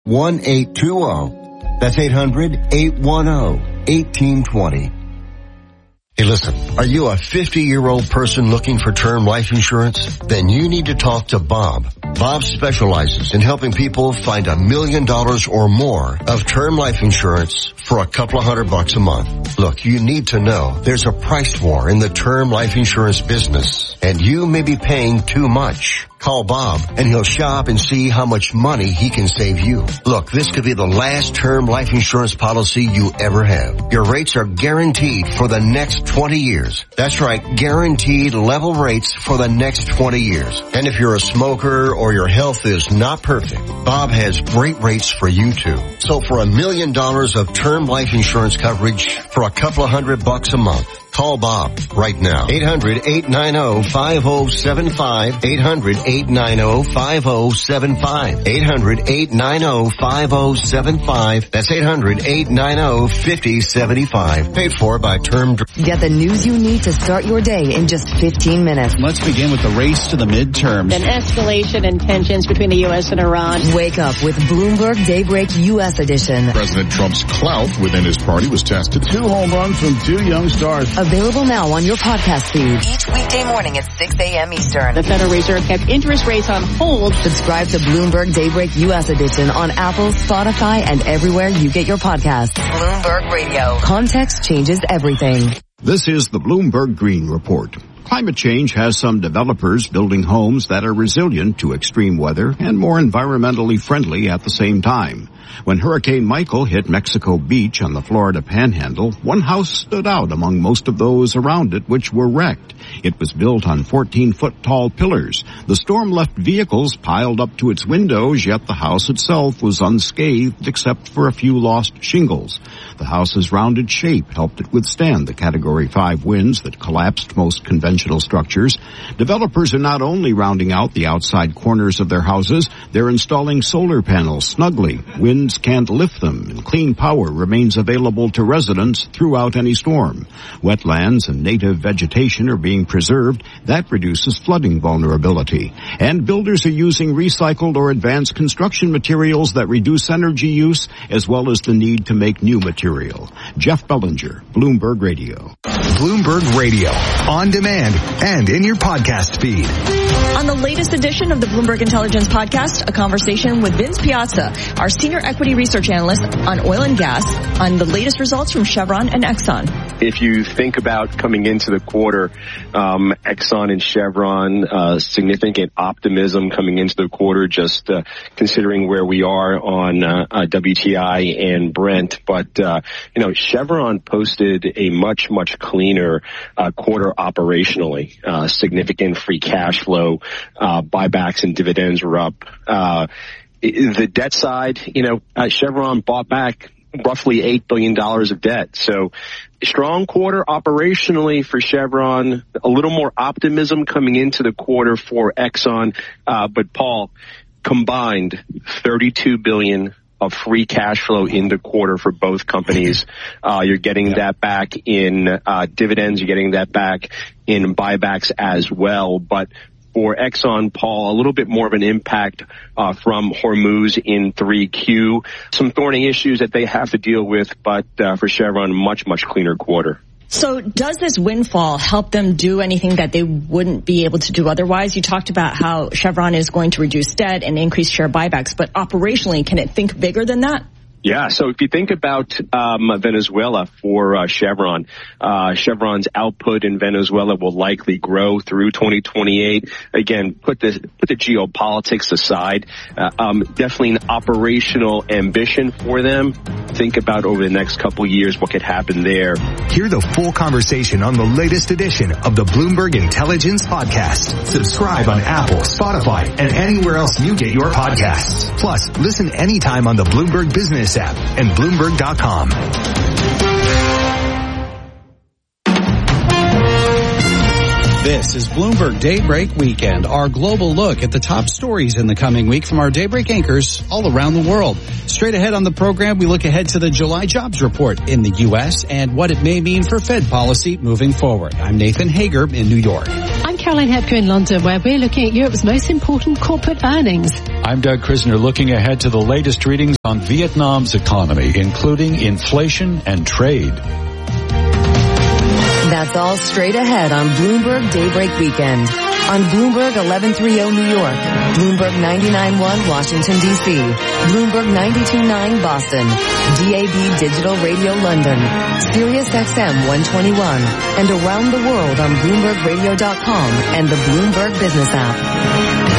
800-819-1820. That's 800-810-1820. Hey, listen, are you a 50-year-old person looking for term life insurance? Then you need to talk to Bob. Bob specializes in helping people find $1 million or more of term life insurance for a couple of $100 a month. Look, you need to know there's a price war in the term life insurance business, and you may be paying too much. Call Bob and he'll shop and see how much money he can save you. Look, this could be the last term life insurance policy you ever have. Your rates are guaranteed for the next 20 years. That's right, guaranteed level rates for the next 20 years. And if you're a smoker or your health is not perfect, Bob has great rates for you too. So for $1 million of term life insurance coverage for a couple of $100 a month, call Bob right now. 800-890-5075. 800-890-5075. 800-890-5075. That's 800-890-5075. Paid for by Term. Get the news you need to start your day in just 15 minutes. Let's begin with the race to the midterms. An escalation in tensions between the U.S. and Iran. Wake up with Bloomberg Daybreak U.S. edition. President Trump's clout within his party was tested. 2 home runs from 2 young stars. Available now on your podcast feed. Each weekday morning at 6 a.m. Eastern. The Federal Reserve kept interest rates on hold. Subscribe to Bloomberg Daybreak U.S. edition on Apple, Spotify, and everywhere you get your podcasts. Bloomberg Radio. Context changes everything. This is the Bloomberg Green Report. Climate change has some developers building homes that are resilient to extreme weather and more environmentally friendly at the same time. When Hurricane Michael hit Mexico Beach on the Florida Panhandle, one house stood out among most of those around it which were wrecked. It was built on 14-foot tall pillars. The storm left vehicles piled up to its windows, yet the house itself was unscathed except for a few lost shingles. The house's rounded shape helped it withstand the Category 5 winds that collapsed most conventional structures. Developers are not only rounding out the outside corners of their houses, they're installing solar panels snugly. Winds can't lift them, and clean power remains available to residents throughout any storm. Wetlands and native vegetation are being preserved. That reduces flooding vulnerability. And builders are using recycled or advanced construction materials that reduce energy use, as well as the need to make new material. Jeff Bellinger, Bloomberg Radio. Bloomberg Radio, on demand and in your podcast feed. On the latest edition of the Bloomberg Intelligence Podcast, a conversation with Vince Piazza, our senior equity research analyst on oil and gas, on the latest results from Chevron and Exxon. If you think about coming into the quarter, Exxon and Chevron, significant optimism coming into the quarter, just considering where we are on WTI and Brent. But Chevron posted a much cleaner quarter operationally. Significant free cash flow, buybacks and dividends were up. The debt side, Chevron bought back roughly $8 billion of debt. So strong quarter operationally for Chevron, a little more optimism coming into the quarter for Exxon. But Paul, combined $32 billion of free cash flow in the quarter for both companies. You're getting that back in dividends. You're getting that back in buybacks as well. But for Exxon, Paul, a little bit more of an impact from Hormuz in 3Q. Some thorny issues that they have to deal with, but for Chevron, much cleaner quarter. So does this windfall help them do anything that they wouldn't be able to do otherwise? You talked about how Chevron is going to reduce debt and increase share buybacks, but operationally, can it think bigger than that? Yeah, so if you think about Venezuela for Chevron, Chevron's output in Venezuela will likely grow through 2028. Again, put the geopolitics aside. Definitely an operational ambition for them. Think about over the next couple of years what could happen there. Hear the full conversation on the latest edition of the Bloomberg Intelligence Podcast. Subscribe on Apple, Spotify, and anywhere else you get your podcasts. Plus, listen anytime on the Bloomberg Business app and Bloomberg.com. This is Bloomberg Daybreak Weekend, our global look at the top stories in the coming week from our Daybreak anchors all around the world. Straight ahead on the program, we look ahead to the July jobs report in the U.S. and what it may mean for Fed policy moving forward. I'm Nathan Hager in New York. I'm Caroline Hepker in London, where we're looking at Europe's most important corporate earnings. I'm Doug Krisner, looking ahead to the latest readings on Vietnam's economy, including inflation and trade. That's all straight ahead on Bloomberg Daybreak Weekend. On Bloomberg 1130 New York, Bloomberg 99.1 Washington, D.C., Bloomberg 92.9 Boston, DAB Digital Radio London, Sirius XM 121, and around the world on BloombergRadio.com and the Bloomberg Business app.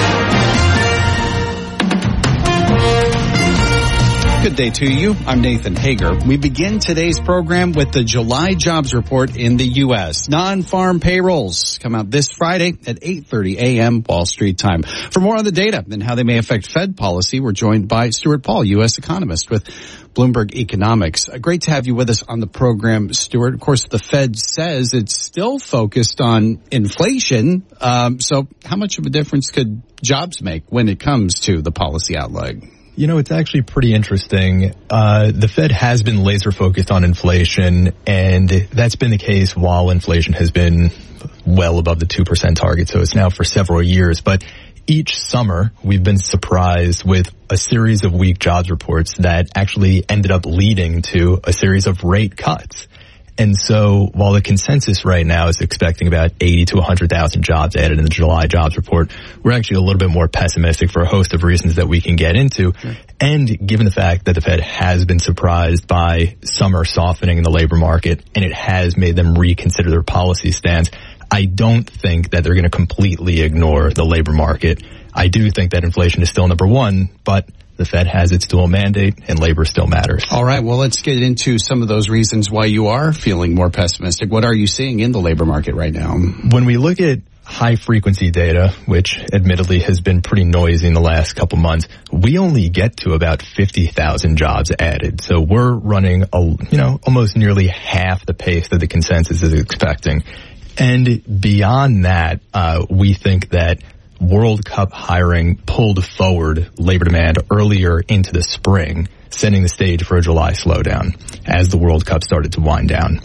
Good day to you. I'm Nathan Hager. We begin today's program with the July jobs report in the U.S. Non-farm payrolls come out this Friday at 8:30 a.m. Wall Street time. For more on the data and how they may affect Fed policy, we're joined by Stuart Paul, U.S. economist with Bloomberg Economics. Great to have you with us on the program, Stuart. Of course, the Fed says it's still focused on inflation. So how much of a difference could jobs make when it comes to the policy outlook? You know, it's actually pretty interesting. The Fed has been laser focused on inflation, and that's been the case while inflation has been well above the 2% target. So it's now for several years. But each summer, we've been surprised with a series of weak jobs reports that actually ended up leading to a series of rate cuts. And so while the consensus right now is expecting about 80 to 100,000 jobs added in the July jobs report, we're actually a little bit more pessimistic for a host of reasons that we can get into. Sure. And given the fact that the Fed has been surprised by summer softening in the labor market and it has made them reconsider their policy stance, I don't think that they're going to completely ignore the labor market. I do think that inflation is still number one, but the Fed has its dual mandate, and labor still matters. All right. Well, let's get into some of those reasons why you are feeling more pessimistic. What are you seeing in the labor market right now? When we look at high-frequency data, which admittedly has been pretty noisy in the last couple months, we only get to about 50,000 jobs added. So we're running, almost nearly half the pace that the consensus is expecting. And beyond that, we think that World Cup hiring pulled forward labor demand earlier into the spring, setting the stage for a July slowdown as the World Cup started to wind down.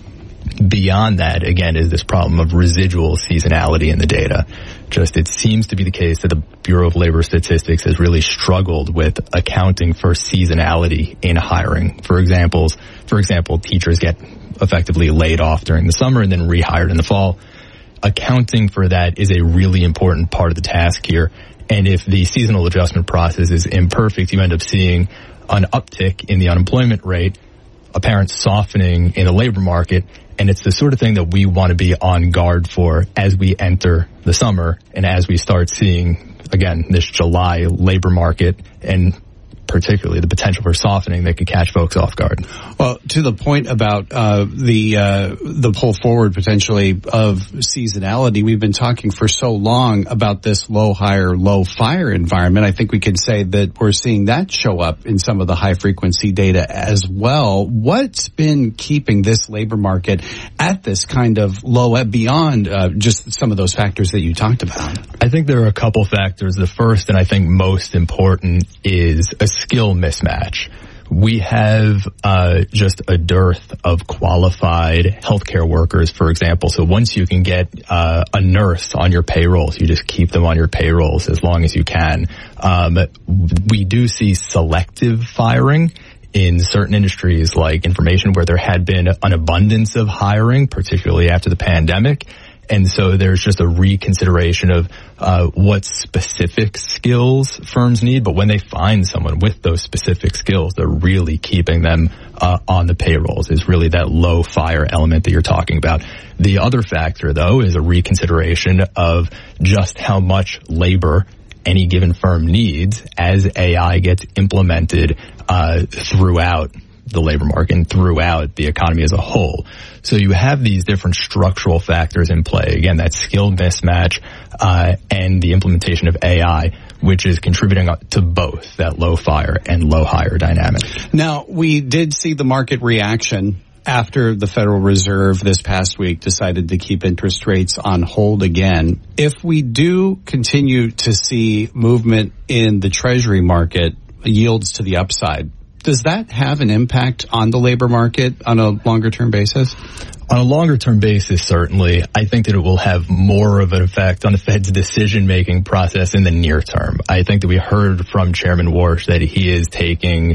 Beyond that, again, is this problem of residual seasonality in the data. It seems to be the case that the Bureau of Labor Statistics has really struggled with accounting for seasonality in hiring. For example, teachers get effectively laid off during the summer and then rehired in the fall. Accounting for that is a really important part of the task here. And if the seasonal adjustment process is imperfect, you end up seeing an uptick in the unemployment rate, apparent softening in the labor market. And it's the sort of thing that we want to be on guard for as we enter the summer and as we start seeing, again, this July labor market and particularly the potential for softening that could catch folks off guard. Well, to the point about the pull forward potentially of seasonality, we've been talking for so long about this low hire, low fire environment. I think we can say that we're seeing that show up in some of the high frequency data as well. What's been keeping this labor market at this kind of low beyond just some of those factors that you talked about? I think there are a couple factors. The first, and I think most important, is a skill mismatch. We have just a dearth of qualified healthcare workers, for example. So once you can get a nurse on your payrolls, you just keep them on your payrolls as long as you can. We do see selective firing in certain industries like information where there had been an abundance of hiring, particularly after the pandemic. And so there's just a reconsideration of what specific skills firms need. But when they find someone with those specific skills, they're really keeping them on the payrolls. Is really that low fire element that you're talking about. The other factor, though, is a reconsideration of just how much labor any given firm needs as AI gets implemented throughout the labor market and throughout the economy as a whole. So you have these different structural factors in play. Again, that skill mismatch and the implementation of AI, which is contributing to both that low fire and low hire dynamic. Now, we did see the market reaction after the Federal Reserve this past week decided to keep interest rates on hold again. If we do continue to see movement in the Treasury market, yields to the upside, Does that have an impact on the labor market on a longer-term basis? On a longer-term basis, certainly. I think that it will have more of an effect on the Fed's decision-making process in the near term. I think that we heard from Chairman Warsh that he is taking